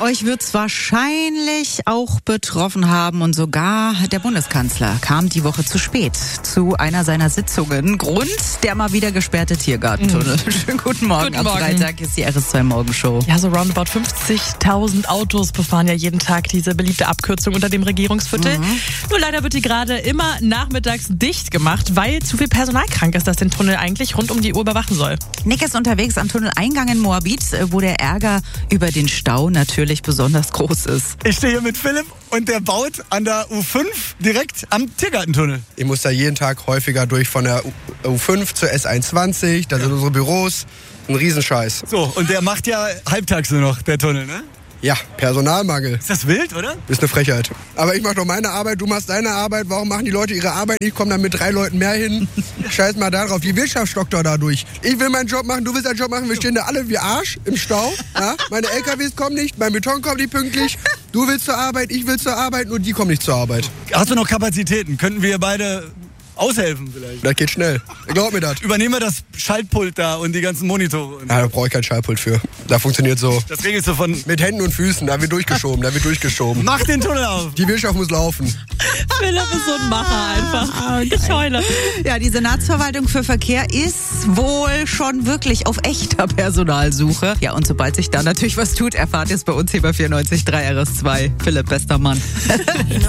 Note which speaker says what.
Speaker 1: euch wird es wahrscheinlich auch betroffen haben und sogar der Bundeskanzler kam die Woche zu spät zu einer seiner Sitzungen. Grund, der mal wieder gesperrte Tiergartentunnel. Schönen guten Morgen. Am Freitag ist die RS2 Morgenshow.
Speaker 2: Ja, so roundabout 50.000 Autos befahren ja jeden Tag diese beliebte Abkürzung unter dem Regierungsviertel. Nur leider wird die gerade immer nachmittags dicht gemacht, weil zu viel Personal krank ist, das den Tunnel eigentlich rund um die Uhr überwachen soll.
Speaker 1: Nick ist unterwegs am Tunneleingang in Moabit, wo der Ärger über den Stau natürlich besonders groß ist.
Speaker 3: Ich stehe hier mit Philipp und der baut an der U5 direkt am Tiergartentunnel.
Speaker 4: Ich muss da jeden Tag häufiger durch von der U5 zur S21, da sind unsere Büros, ein Riesenscheiß.
Speaker 3: So, und der macht ja halbtags nur noch, der Tunnel, ne?
Speaker 4: Ja, Personalmangel.
Speaker 3: Ist das wild, oder?
Speaker 4: Ist eine Frechheit. Aber ich mache doch meine Arbeit, du machst deine Arbeit. Warum machen die Leute ihre Arbeit nicht? Ich komme dann mit 3 Leuten mehr hin. Scheiß mal da drauf. Die Wirtschaft stockt doch dadurch. Ich will meinen Job machen, du willst deinen Job machen. Wir stehen da alle wie Arsch im Stau. Ja? Meine LKWs kommen nicht, mein Beton kommt nicht pünktlich. Du willst zur Arbeit, ich will zur Arbeit, nur die kommen nicht zur Arbeit.
Speaker 3: Hast du noch Kapazitäten? Könnten wir beide aushelfen vielleicht?
Speaker 4: Das geht schnell. Glaub mir das.
Speaker 3: Übernehmen wir das Schaltpult da und die ganzen Monitore.
Speaker 4: Ja, da brauche ich kein Schaltpult für. Da funktioniert so.
Speaker 3: Das regelst du von...
Speaker 4: Mit Händen und Füßen, da wird durchgeschoben,
Speaker 3: Mach den Tunnel auf!
Speaker 4: Die Wirtschaft muss laufen.
Speaker 2: Philipp ist so ein Macher einfach. Ich heule.
Speaker 1: Ja, die Senatsverwaltung für Verkehr ist wohl schon wirklich auf echter Personalsuche. Ja, und sobald sich da natürlich was tut, erfahrt ihr es bei uns hier bei 94.3 RS2. Philipp, bester Mann.